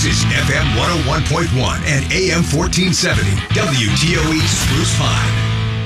This is FM 101.1 and AM 1470. WTOE Spruce Pine.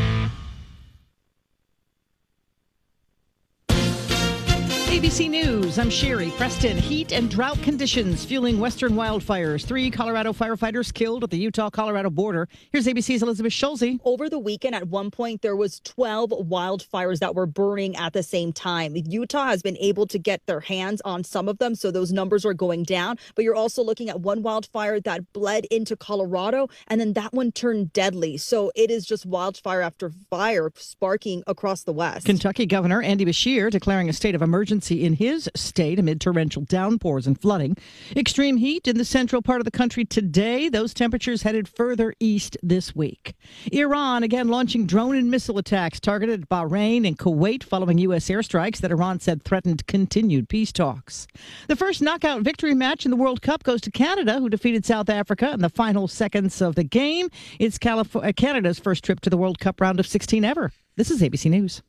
ABC News, I'm Sherry Preston. Heat and drought conditions fueling western wildfires. 3 Colorado firefighters killed at the Utah-Colorado border. Here's ABC's Elizabeth Schulze. Over the weekend, at one point, there was 12 wildfires that were burning at the same time. Utah has been able to get their hands on some of them, so those numbers are going down. But you're also looking at one wildfire that bled into Colorado, and then that one turned deadly. So it is just wildfire after fire sparking across the West. Kentucky Governor Andy Beshear declaring a state of emergency in his state amid torrential downpours and flooding. Extreme heat in the central part of the country today. Those temperatures headed further east this week. Iran again launching drone and missile attacks targeted at Bahrain and Kuwait following U.S. airstrikes that Iran said threatened continued peace talks. The first knockout victory match in the World Cup goes to Canada, who defeated South Africa in the final seconds of the game. It's Canada's first trip to the World Cup round of 16 ever. This is ABC News.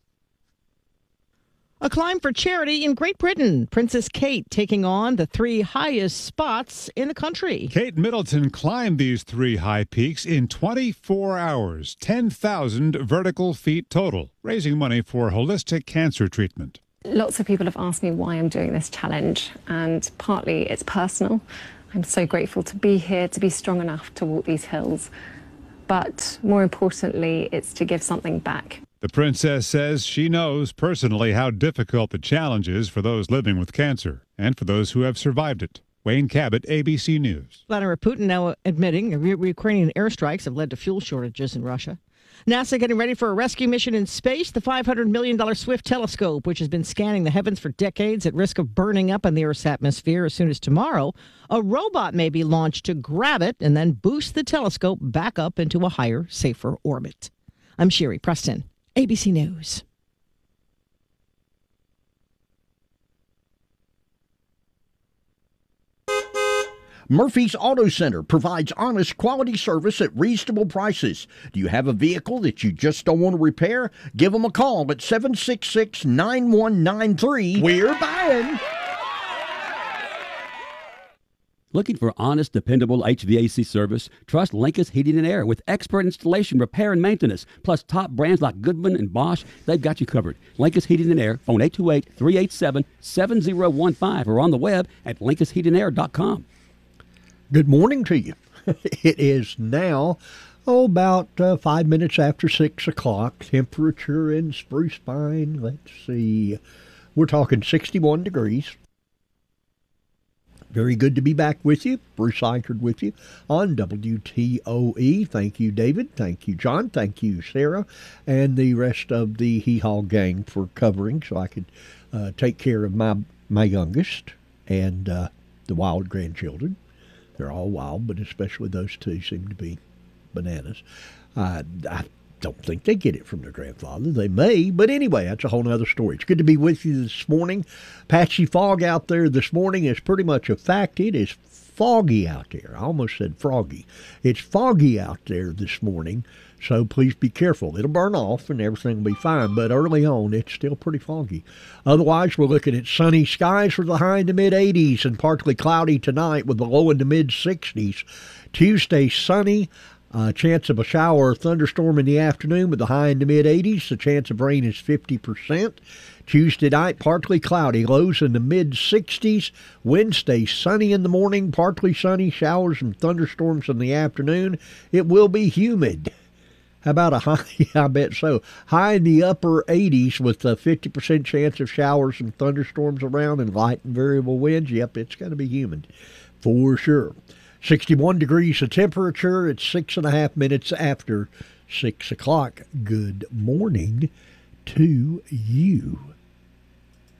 A climb for charity in Great Britain. Princess Kate taking on the 3 highest spots in the country. Kate Middleton climbed these 3 high peaks in 24 hours, 10,000 vertical feet total, raising money for holistic cancer treatment. Lots of people have asked me why I'm doing this challenge, and partly it's personal. I'm so grateful to be here, to be strong enough to walk these hills. But more importantly, it's to give something back. The princess says she knows personally how difficult the challenge is for those living with cancer and for those who have survived it. Wayne Cabot, ABC News. Vladimir Putin now admitting Ukrainian airstrikes have led to fuel shortages in Russia. NASA getting ready for a rescue mission in space. The $500 million Swift telescope, which has been scanning the heavens for decades at risk of burning up in the Earth's atmosphere as soon as tomorrow. A robot may be launched to grab it and then boost the telescope back up into a higher, safer orbit. I'm Sherry Preston, ABC News. Murphy's Auto Center provides honest, quality service at reasonable prices. Do you have a vehicle that you just don't want to repair? Give them a call at 766-9193. We're buying. Looking for honest, dependable HVAC service? Trust Linkus Heating and Air with expert installation, repair, and maintenance. Plus top brands like Goodman and Bosch, they've got you covered. Linkus Heating and Air, phone 828-387-7015 or on the web at LinkusHeatingAir.com. Good morning to you. It is now about 5 minutes after 6 o'clock. Temperature in Spruce Pine, let's see, we're talking 61 degrees. Very good to be back with you. Bruce Eichard with you on WTOE. Thank you, David. Thank you, John. Thank you, Sarah, and the rest of the Hee Haw gang for covering so I could take care of my youngest and the wild grandchildren. They're all wild, but especially those two seem to be bananas. I don't think they get it from their grandfather. They may, but anyway, that's a whole other story. It's good to be with you this morning. Patchy fog out there this morning is pretty much a fact. It is foggy out there. I almost said froggy. It's foggy out there this morning, so please be careful. It'll burn off and everything will be fine, but early on, it's still pretty foggy. Otherwise, we're looking at sunny skies with the high in the mid-80s and partly cloudy tonight with the low in the mid-60s. Tuesday, sunny. Chance of a shower or thunderstorm in the afternoon with the high in the mid-80s. The chance of rain is 50%. Tuesday night, partly cloudy, lows in the mid-60s. Wednesday, sunny in the morning, partly sunny, showers and thunderstorms in the afternoon. It will be humid. How about a high? I bet so. High in the upper 80s with a 50% chance of showers and thunderstorms around and light and variable winds. Yep, it's going to be humid for sure. 61 degrees of temperature. It's 6.5 minutes after 6 o'clock. Good morning to you.